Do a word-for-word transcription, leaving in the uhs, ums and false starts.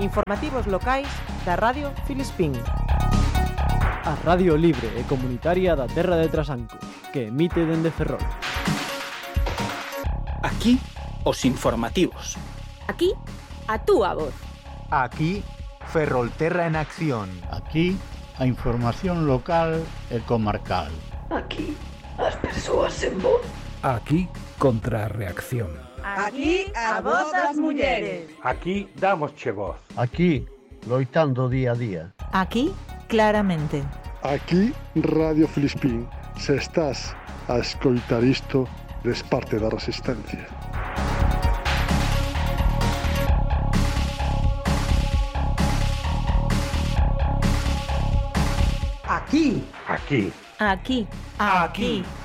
Informativos locais da Radio Filispín. A radio libre e comunitaria da terra de Trasanco, que emite dende Ferrol. Aquí, os informativos. Aquí, a túa voz. Aquí, Ferrolterra en acción. Aquí, a información local e comarcal. Aquí, as persoas en voz. Aquí, contra a reacción. Aquí, a voz das mulleres. Aquí, damosche voz. Aquí, loitando día a día. Aquí, claramente. Aquí, Radio Filispín. Se estás a escoitar isto, des parte da resistencia. Aquí. Aquí. Aquí. Aquí.